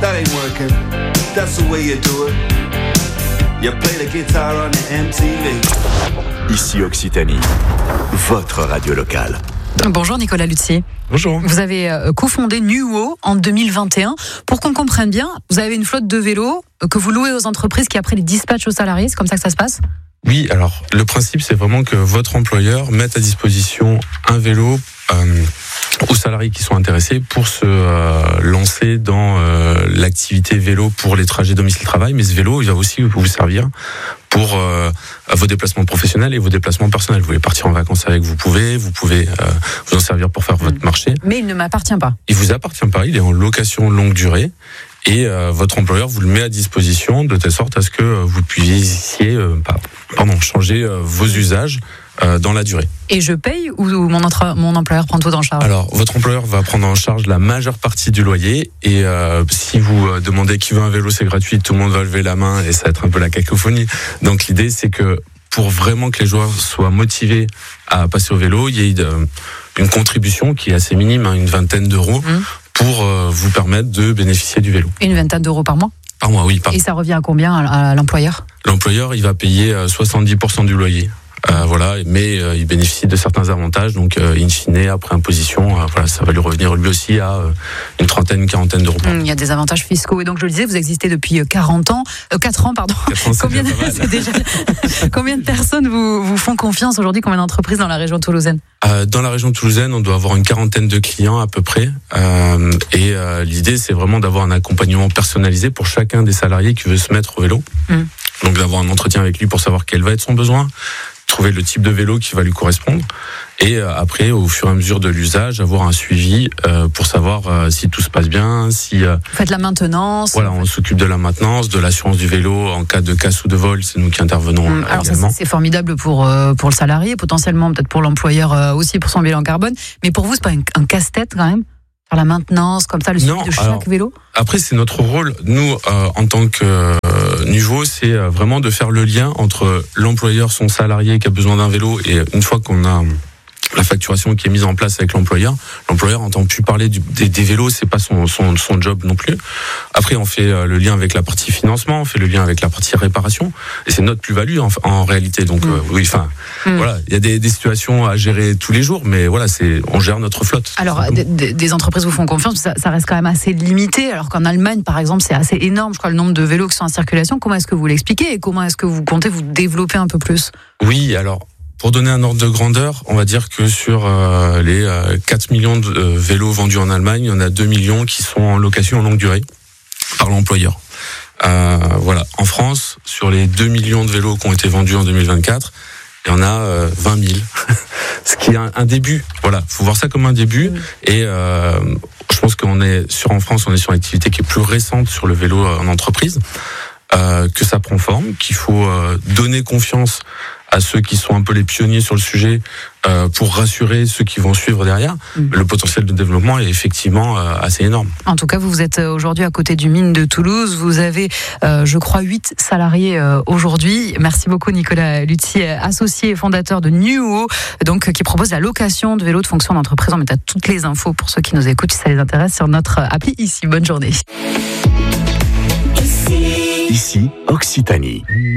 That ain't working. That's the way you do it. You play the guitar on the MTV. Ici Occitanie, votre radio locale. Bonjour Nicolas Luthier. Bonjour. Vous avez cofondé Nuo en 2021. Pour qu'on comprenne bien, vous avez une flotte de vélos que vous louez aux entreprises qui après les dispatchent aux salariés. C'est comme ça que ça se passe ? Oui, alors le principe c'est vraiment que votre employeur mette à disposition un vélo aux salariés qui sont intéressés pour se lancer dans l'activité vélo pour les trajets domicile-travail. Mais ce vélo, il va aussi vous servir pour vos déplacements professionnels et vos déplacements personnels. Vous voulez partir en vacances avec, vous pouvez vous en servir pour faire votre marché. Mais il ne m'appartient pas. Il vous appartient pas, il est en location longue durée. Et votre employeur vous le met à disposition de telle sorte à ce que vous puissiez changer vos usages dans la durée. Et je paye ou mon employeur prend tout en charge ? Alors, votre employeur va prendre en charge la majeure partie du loyer et si vous demandez qui veut un vélo, c'est gratuit, tout le monde va lever la main et ça va être un peu la cacophonie. Donc l'idée, c'est que pour vraiment que les joueurs soient motivés à passer au vélo, il y a une contribution qui est assez minime, une vingtaine d'euros, pour vous permettre de bénéficier du vélo. Une vingtaine d'euros par mois ? Par mois, oui. Et ça revient à combien à l'employeur ? L'employeur, il va payer 70% du loyer. Mais il bénéficie de certains avantages, donc in fine, après imposition, ça va lui revenir lui aussi à une quarantaine d'euros. Il y a des avantages fiscaux, et donc je le disais, vous existez depuis 4 ans, pardon. 4 ans, Combien de personnes vous font confiance aujourd'hui, combien d'entreprises dans la région toulousaine ? Dans la région toulousaine, on doit avoir une 40aine de clients à peu près, et l'idée c'est vraiment d'avoir un accompagnement personnalisé pour chacun des salariés qui veut se mettre au vélo. Donc d'avoir un entretien avec lui pour savoir quel va être son besoin, trouver le type de vélo qui va lui correspondre et après au fur et à mesure de l'usage avoir un suivi pour savoir si tout se passe bien, si vous faites la maintenance. Voilà, on s'occupe de la maintenance, de l'assurance du vélo en cas de casse ou de vol, c'est nous qui intervenons. Alors ça, c'est formidable pour le salarié, potentiellement peut-être pour l'employeur aussi pour son bilan carbone, mais pour vous c'est pas un casse-tête quand même ? Faire la maintenance comme ça, le suivi de chaque vélo ? Après c'est notre rôle, nous en tant que Nuo, c'est vraiment de faire le lien entre l'employeur, son salarié qui a besoin d'un vélo, et une fois qu'on a la facturation qui est mise en place avec l'employeur n'entend plus parler des vélos, c'est pas son job non plus. Après, on fait le lien avec la partie financement, on fait le lien avec la partie réparation, et c'est notre plus-value en réalité. Donc voilà, il y a des situations à gérer tous les jours, mais voilà, on gère notre flotte. Alors, des entreprises vous font confiance, ça reste quand même assez limité, alors qu'en Allemagne, par exemple, c'est assez énorme, je crois, le nombre de vélos qui sont en circulation. Comment est-ce que vous l'expliquez et comment est-ce que vous comptez vous développer un peu plus ? Oui, alors, pour donner un ordre de grandeur, on va dire que sur les 4 millions de vélos vendus en Allemagne, il y en a 2 millions qui sont en location en longue durée par l'employeur. En France, sur les 2 millions de vélos qui ont été vendus en 2024, il y en a 20 000. Ce qui est un début. Voilà, faut voir ça comme un début. Et je pense en France, on est sur une activité qui est plus récente sur le vélo en entreprise, que ça prend forme, qu'il faut donner confiance à ceux qui sont un peu les pionniers sur le sujet pour rassurer ceux qui vont suivre derrière. Le potentiel de développement est effectivement assez énorme. En tout cas, vous êtes aujourd'hui à côté du mine de Toulouse. Vous avez, je crois, 8 salariés aujourd'hui. Merci beaucoup Nicolas Luthier, associé et fondateur de Nuo, donc qui propose la location de vélos de fonction d'entreprise. On met à toutes les infos pour ceux qui nous écoutent si ça les intéresse sur notre appli ici. Bonne journée. Ici Occitanie.